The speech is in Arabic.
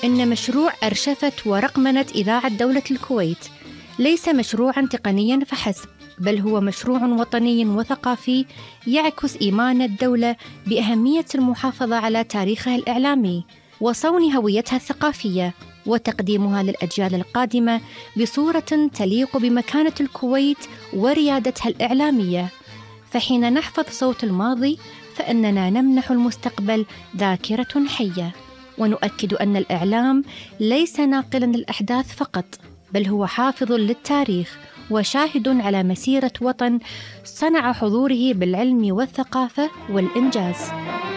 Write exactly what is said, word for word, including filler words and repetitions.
إن مشروع أرشفة ورقمنة إذاعة دولة الكويت ليس مشروعاً تقنياً فحسب، بل هو مشروع وطني وثقافي يعكس إيمان الدولة بأهمية المحافظة على تاريخها الإعلامي وصون هويتها الثقافية، وتقديمها للأجيال القادمة بصورة تليق بمكانة الكويت وريادتها الإعلامية. فحين نحفظ صوت الماضي فإننا نمنح المستقبل ذاكرة حية، ونؤكد أن الإعلام ليس ناقلاً للأحداث فقط، بل هو حافظ للتاريخ وشاهد على مسيرة وطن صنع حضوره بالعلم والثقافة والإنجاز.